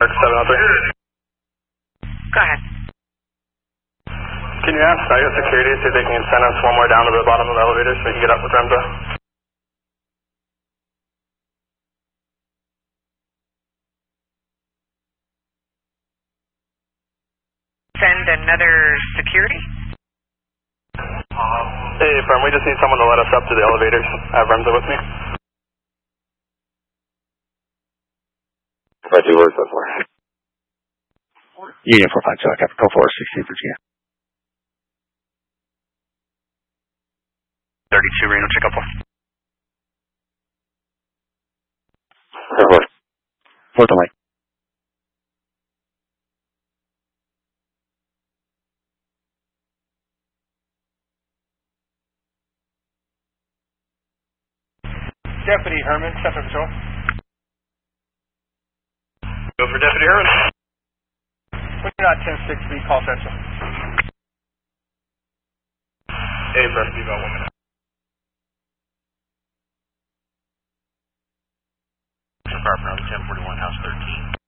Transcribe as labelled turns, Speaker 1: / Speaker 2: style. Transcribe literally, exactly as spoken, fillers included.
Speaker 1: seven oh three.
Speaker 2: Go ahead.
Speaker 1: Can you ask Site Security see if they can send us one more down to the bottom of the elevator so we can get up with Remza?
Speaker 2: Send another security?
Speaker 1: Hey, firm, we just need someone to let us up to the elevators. I have Remza with me.
Speaker 3: Five two words, that's where.
Speaker 4: Union four five two, I got call four sixteen Virginia.
Speaker 1: thirty-two Reno, check up.
Speaker 3: Four.
Speaker 4: Fourth and Mike.
Speaker 5: Deputy Herman, Central Patrol.
Speaker 1: Go for Deputy Herman.
Speaker 5: We're not ten six B, call Central.
Speaker 1: Hey, firm, you got one minute.
Speaker 6: Car from ten forty-one, house thirteen.